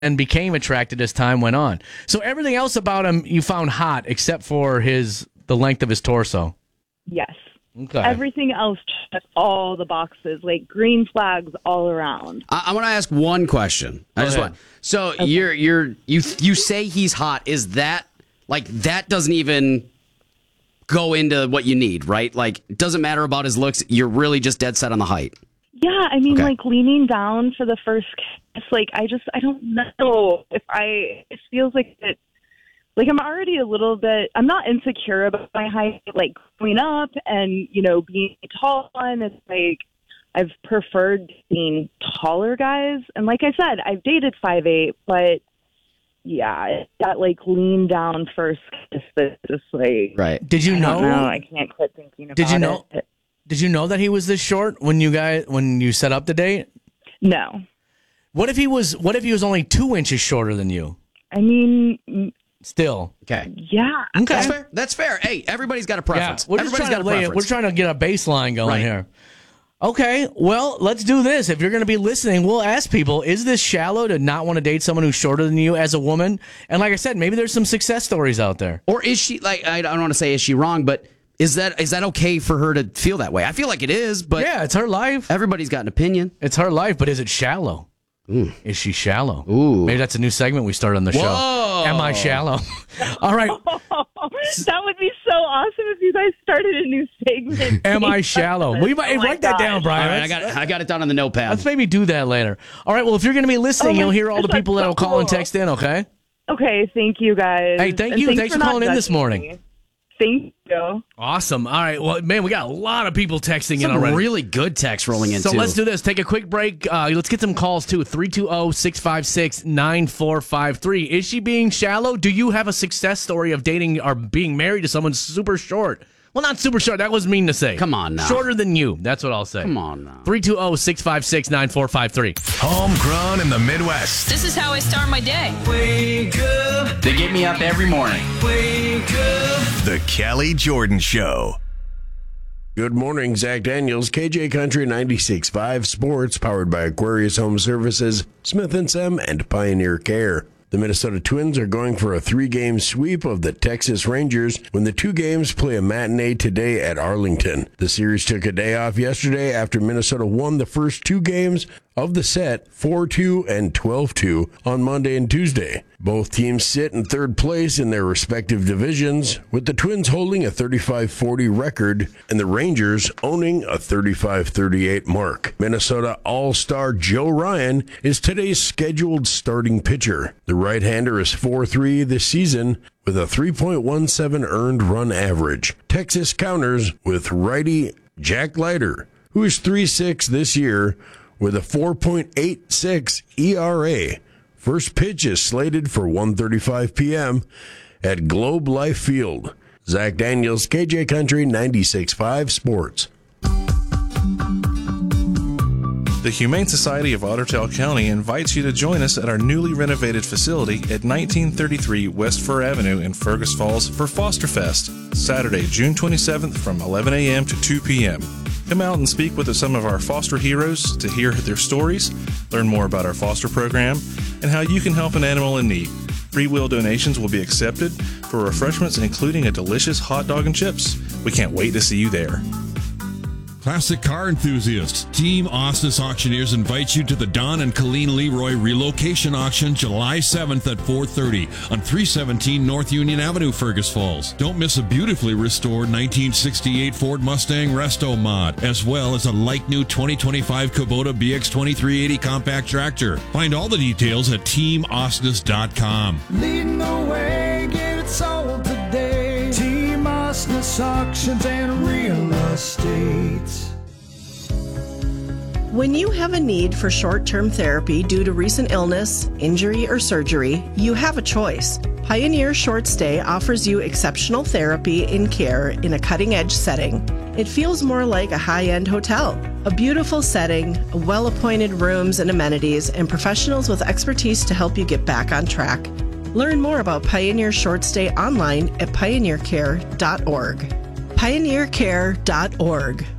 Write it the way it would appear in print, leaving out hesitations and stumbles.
and became attracted as time went on. So everything else about him you found hot except for the length of his torso. Yes. Okay. Everything else checked all the boxes, like green flags all around. I want to ask one question. So Okay. you say he's hot. Is that like that doesn't even go into what you need, right? Like it doesn't matter about his looks. You're really just dead set on the height. Yeah, I mean, Okay. like leaning down for the first kiss, like I don't know if it feels like it. Like I'm already a little bit, I'm not insecure about my height, like growing up and, being tall, and it's like I've preferred being taller guys. And like I said, I've dated 5'8", but yeah, that like lean down first kiss that's just like, Right. Did you I know? don't know, I can't quit thinking about it. Did you know that he was this short when you set up the date? No. What if he was only 2 inches shorter than you? I mean, Still. Okay. yeah. Okay. That's fair. Hey, everybody's got a preference. Yeah, we're trying to get a baseline going Right. here. Okay, well, let's do this. If you're going to be listening, we'll ask people, is this shallow to not want to date someone who's shorter than you as a woman? And like I said, maybe there's some success stories out there. Or is she like? I don't want to say is she wrong, but is that okay for her to feel that way? I feel like it is, but Yeah, it's her life. everybody's got an opinion. It's her life, but is it shallow? Is she shallow? Ooh. Maybe that's a new segment we start on the show. Whoa. Am I shallow? All right. That would be so awesome if you guys started a new segment. Am I shallow? We might write that down, Brian. All right, I got it down on the notepad. Let's maybe do that later. All right, well, if you're going to be listening, Oh my you'll hear all the gosh, people that's that will so call and cool. text in, okay? Okay, thank you guys. Hey, thank And you. Thanks for not calling in this judging morning. me. Thank you. Awesome. All right. Well, man, we got a lot of people texting in Some already. really good text rolling in, So too. let's do this. Take a quick break. Let's get some calls, too. 320-656-9453. Is she being shallow? Do you have a success story of dating or being married to someone super short? Well, not super short. That was mean to say. Come on now. Shorter than you. That's what I'll say. Come on now. 320-656-9453. Homegrown in the Midwest. This is how I start my day. Wake up, They get me up every morning. wake up. The Kelly Jordan Show. Good morning, Zach Daniels, KJ Country 96.5 Sports, powered by Aquarius Home Services, Smith & Sem, and Pioneer Care. The Minnesota Twins are going for a 3-game sweep of the Texas Rangers when the 2 games play a matinee today at Arlington. The series took a day off yesterday after Minnesota won the first 2 games of the set 4-2 and 12-2 on Monday and Tuesday. Both teams sit in third place in their respective divisions, with the Twins holding a 35-40 record and the Rangers owning a 35-38 mark. Minnesota All-Star Joe Ryan is today's scheduled starting pitcher. The right-hander is 4-3 this season with a 3.17 earned run average. Texas counters with righty Jack Leiter, who is 3-6 this year with a 4.86 ERA. First pitch is slated for 1:35 p.m. at Globe Life Field. Zach Daniels, KJ Country 96.5 Sports. The Humane Society of Ottertail County invites you to join us at our newly renovated facility at 1933 West Fur Avenue in Fergus Falls for Foster Fest, Saturday, June 27th from 11 a.m. to 2 p.m. Come out and speak with some of our foster heroes to hear their stories, learn more about our foster program, and how you can help an animal in need. Free will donations will be accepted for refreshments, including a delicious hot dog and chips. We can't wait to see you there. Classic car enthusiasts, Team Ostis Auctioneers invites you to the Don and Colleen Leroy Relocation Auction July 7th at 4:30 on 317 North Union Avenue, Fergus Falls. Don't miss a beautifully restored 1968 Ford Mustang Resto mod, as well as a like-new 2025 Kubota BX2380 compact tractor. Find all the details at teamostis.com. Leading the way, get it sold today. Team Ostis Auctions and Real Estate. When you have a need for short-term therapy due to recent illness, injury, or surgery, you have a choice. Pioneer Short Stay offers you exceptional therapy and care in a cutting-edge setting. It feels more like a high-end hotel. A beautiful setting, well-appointed rooms and amenities, and professionals with expertise to help you get back on track. Learn more about Pioneer Short Stay online at pioneercare.org. Pioneercare.org.